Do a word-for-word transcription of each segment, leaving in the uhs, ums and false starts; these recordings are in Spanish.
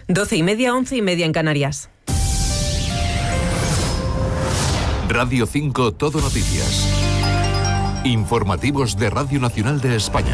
Doce y media, once y media en Canarias. Radio cinco Todo Noticias. Informativos de Radio Nacional de España.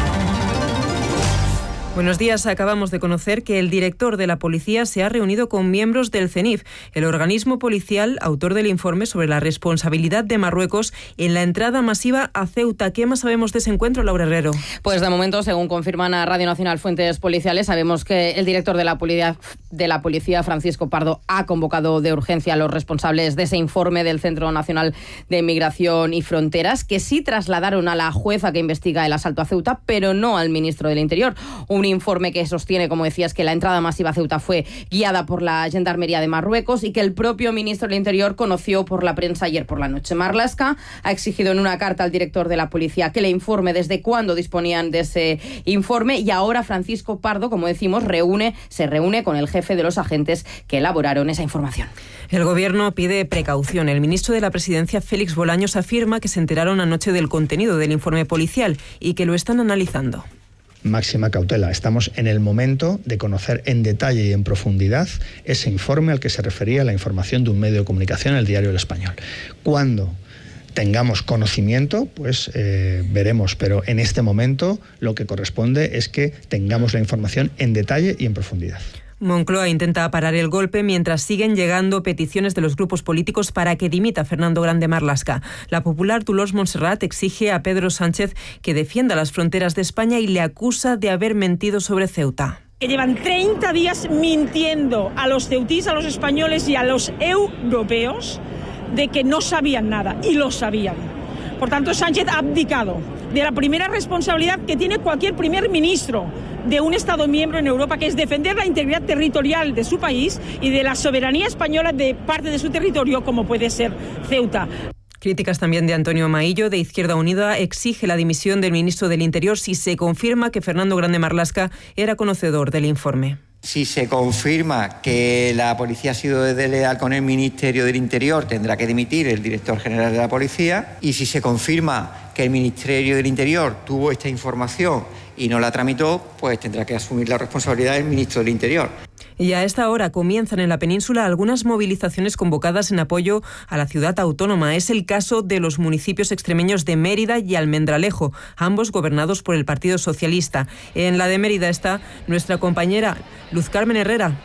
Buenos días. Acabamos de conocer que el director de la policía se ha reunido con miembros del CENIF, el organismo policial autor del informe sobre la responsabilidad de Marruecos en la entrada masiva a Ceuta. ¿Qué más sabemos de ese encuentro, Laura Herrero? Pues de momento, según confirman a Radio Nacional fuentes policiales, sabemos que el director de la policía, de la policía Francisco Pardo, ha convocado de urgencia a los responsables de ese informe del Centro Nacional de Migración y Fronteras, que sí trasladaron a la jueza que investiga el asalto a Ceuta, pero no al ministro del Interior. Un Un informe que sostiene, como decías, que la entrada masiva a Ceuta fue guiada por la Gendarmería de Marruecos y que el propio ministro del Interior conoció por la prensa ayer por la noche. Marlaska ha exigido en una carta al director de la policía que le informe desde cuándo disponían de ese informe, y ahora Francisco Pardo, como decimos, reúne, se reúne con el jefe de los agentes que elaboraron esa información. El Gobierno pide precaución. El ministro de la Presidencia, Félix Bolaños, afirma que se enteraron anoche del contenido del informe policial y que lo están analizando. Máxima cautela. Estamos en el momento de conocer en detalle y en profundidad ese informe al que se refería la información de un medio de comunicación, el Diario El Español. Cuando tengamos conocimiento, pues eh, veremos, pero en este momento lo que corresponde es que tengamos la información en detalle y en profundidad. Moncloa intenta parar el golpe mientras siguen llegando peticiones de los grupos políticos para que dimita a Fernando Grande Marlaska. La popular Dolors Montserrat exige a Pedro Sánchez que defienda las fronteras de España y le acusa de haber mentido sobre Ceuta. Que llevan treinta días mintiendo a los ceutíes, a los españoles y a los europeos de que no sabían nada, y lo sabían. Por tanto, Sánchez ha abdicado de la primera responsabilidad que tiene cualquier primer ministro de un Estado miembro en Europa, que es defender la integridad territorial de su país y de la soberanía española de parte de su territorio, como puede ser Ceuta. Críticas también de Antonio Maillo, de Izquierda Unida. Exige la dimisión del ministro del Interior si se confirma que Fernando Grande Marlaska era conocedor del informe. Si se confirma que la policía ha sido desleal con el Ministerio del Interior, tendrá que dimitir el director general de la policía. Y si se confirma que el Ministerio del Interior tuvo esta información y no la tramitó, pues tendrá que asumir la responsabilidad del ministro del Interior. Y a esta hora comienzan en la península algunas movilizaciones convocadas en apoyo a la ciudad autónoma. Es el caso de los municipios extremeños de Mérida y Almendralejo, ambos gobernados por el Partido Socialista. En la de Mérida está nuestra compañera Luz Carmen Herrera.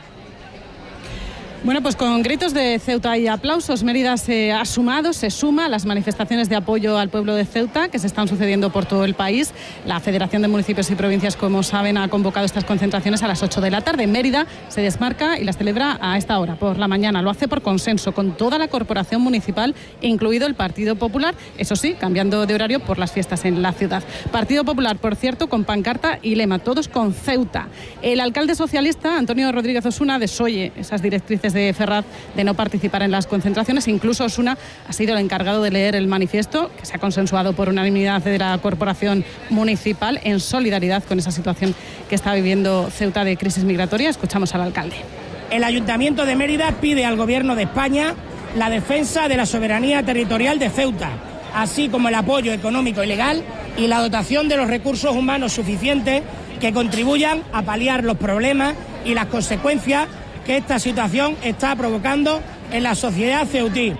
Bueno, pues con gritos de Ceuta y aplausos, Mérida se ha sumado, se suma a las manifestaciones de apoyo al pueblo de Ceuta que se están sucediendo por todo el país. La Federación de Municipios y Provincias, como saben, ha convocado estas concentraciones a las ocho de la tarde. Mérida se desmarca y las celebra a esta hora, por la mañana. Lo hace por consenso con toda la corporación municipal, incluido el Partido Popular, eso sí, cambiando de horario por las fiestas en la ciudad. Partido Popular, por cierto, con pancarta y lema, todos con Ceuta. El alcalde socialista, Antonio Rodríguez Osuna, desoye esas directrices de Ferraz de no participar en las concentraciones. Incluso Osuna ha sido el encargado de leer el manifiesto que se ha consensuado por unanimidad de la corporación municipal en solidaridad con esa situación que está viviendo Ceuta de crisis migratoria. Escuchamos al alcalde. El Ayuntamiento de Mérida pide al Gobierno de España la defensa de la soberanía territorial de Ceuta, así como el apoyo económico y legal y la dotación de los recursos humanos suficientes que contribuyan a paliar los problemas y las consecuencias que esta situación está provocando en la sociedad ceutí.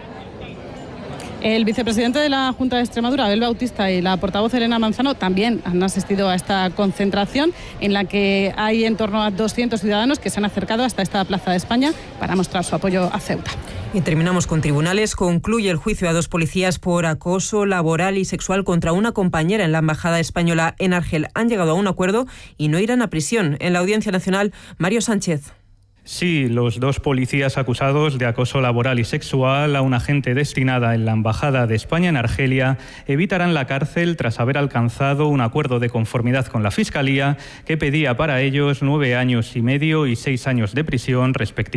El vicepresidente de la Junta de Extremadura, Abel Bautista, y la portavoz Elena Manzano también han asistido a esta concentración en la que hay en torno a doscientos ciudadanos que se han acercado hasta esta Plaza de España para mostrar su apoyo a Ceuta. Y terminamos con tribunales. Concluye el juicio a dos policías por acoso laboral y sexual contra una compañera en la Embajada Española en Argel. Han llegado a un acuerdo y no irán a prisión. En la Audiencia Nacional, Mario Sánchez. Sí, los dos policías acusados de acoso laboral y sexual a una agente destinada en la Embajada de España en Argelia evitarán la cárcel tras haber alcanzado un acuerdo de conformidad con la Fiscalía que pedía para ellos nueve años y medio y seis años de prisión respectivamente.